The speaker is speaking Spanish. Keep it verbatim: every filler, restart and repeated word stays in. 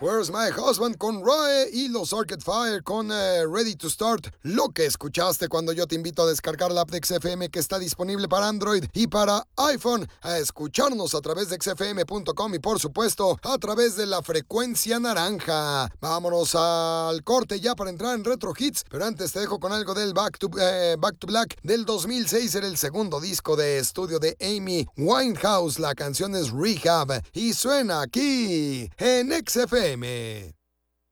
Where's My Husband con Roe y los Arcade Fire con uh, Ready to Start. Lo que escuchaste cuando yo te invito a descargar la app de X F M que está disponible para Android y para iPhone, a escucharnos a través de X F M punto com y por supuesto a través de la frecuencia naranja. Vámonos al corte ya para entrar en Retro Hits, pero antes te dejo con algo del Back to, eh, Back to Black del dos mil seis, era el segundo disco de estudio de Amy Winehouse. La canción es Rehab y suena aquí en X F M.